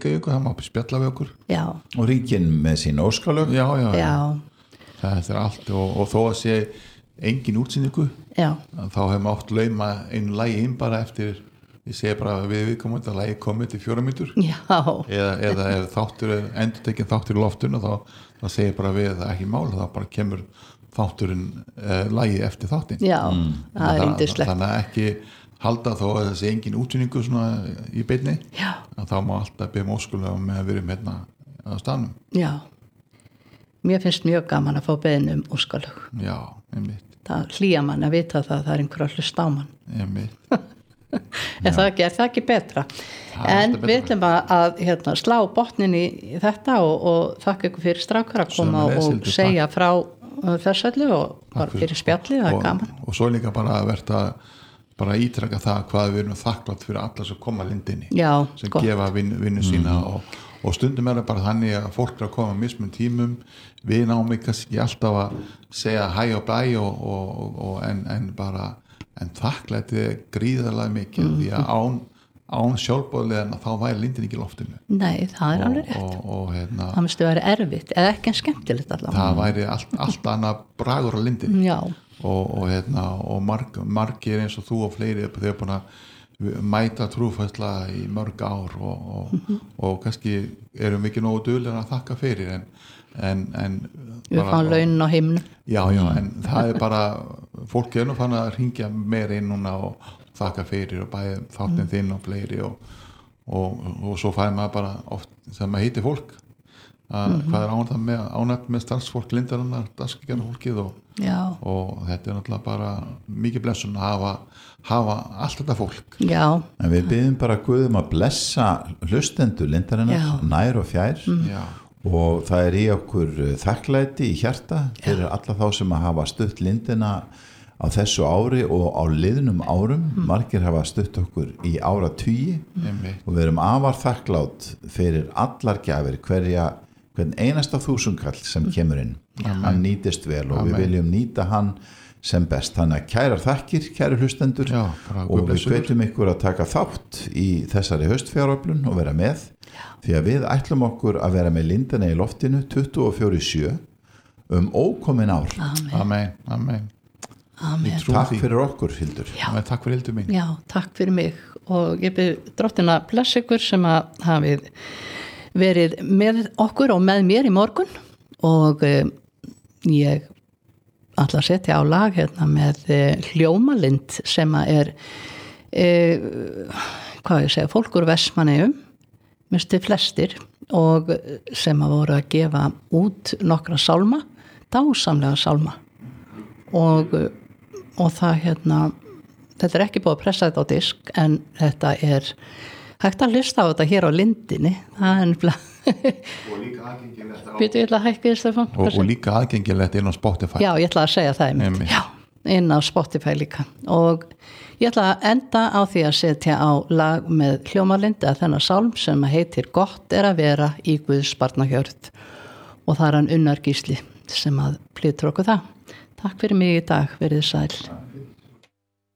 Reykjavík og það má spjalla við okkur Já, Og ríkin með sín óskalög. já. já, Allt og þó að sé engin útsýningu já, þá hefum átt lauma einu lagi inn bara eftir, ég segi bara við komum að lagi komið til 4 mínútur já, eða ef þáttur endurtekinn þáttur í loftun og þá segir bara við það ekki mál, þá bara kemur þátturinn lagi eftir þáttin já, það er yndislegt. þannig að ekki halda þó að þessi engin útsýningu svona í beinni Já, að þá má alltaf byrjum óskulega með að við erum hérna á staðnum já. Mér finnst mjög gaman að fá beðin úrskalög. já, einmitt Það hlýja mann að vita það er einhver að hlusta á mann. En það er það ekki betra. En við ætlum að slá botnin í þetta og þakka ykkur fyrir strákar að koma og segja frá þess öllu og bara fyrir spjallið, það er gaman. Og svo líka bara að verða bara ítreka það hvað við erum þakklátt fyrir alla sem koma lindinni Já, sem gott. gefa vinnu sína og stundum er það bara þannig að fólk er að koma mismun tímum, við náum ekki alltaf að segja hæ og bæ en bara þakklæti er gríðarlega mikið því að án sjálfbóðlega þá væri lindin ekki í loftinu. Nei, það er alveg rétt. Og það myndi vera erfitt eða ekki en skemmtilegt allavega. Það væri allt annað bragur á lindin. Já. Og margir eins og þú og fleiri þau er búin að mæta trúfæsla í mörg ár og kannski erum við ekki nógu duglegir að þakka fyrir en við fáum launin á himnu. Já, en það er bara fólk er nú fann að hringja meira inn núna og þakka fyrir og bæði þáttin þinn og fleiri og svo fæði maður bara oft sem maður heitir fólk hvað er ánægt með starfsfólk lindarinnar, dagskrikarnar fólkið og þetta er náttúrulega bara mikið blessun að hafa allt þetta fólk. Já. En við byggjum bara Guðum að blessa hlustendur lindarinnar nær og fjær og það er í okkur þakklæti í hjarta fyrir alla þá sem að hafa stutt lindina á þessu ári og á liðnum árum margir hafa stutt okkur í áratugi og við erum afar þakklátt fyrir allar gjafir hvern einasta þúsundkall sem kemur inn. Hann nýtist vel og við viljum nýta hann sem best. Þannig að kærar þakkir, kæri hlustendur og við hvetjum ykkur að taka þátt í þessari haustfjáröflun og vera með því að við ætlum okkur að vera með lindina í loftinu 24/7 ókomin ár. Amen. Takk fyrir okkur, Hildur. Takk fyrir Hildur mín. Já, takk fyrir mig og ég bið drottina bless ykkur sem að hafið verið með okkur og með mér í morgun og ég ætla að setja á lag hérna með hljómalind sem að er hvað ég segja, fólk úr Vestmannaeyjum minnst flestir og sem að voru að gefa út nokkra sálma, dásamlega sálma og það þetta er ekki búið að pressa þetta á disk en þetta er hægt að hlusta á þetta hér á lindinni það er og líka aðgengilegt og líka aðgengilegt inn á Spotify. Já, ég ætla að segja það einmitt. Já, inn á Spotify líka og ég ætla að enda á því að setja á lag með hljómalind eða þennan sálm sem heitir Gott er að vera í Guðs barnahjörð og það er hann Unnar Gísli sem að flytur okkur það. Takk fyrir mig í dag, verið sæl.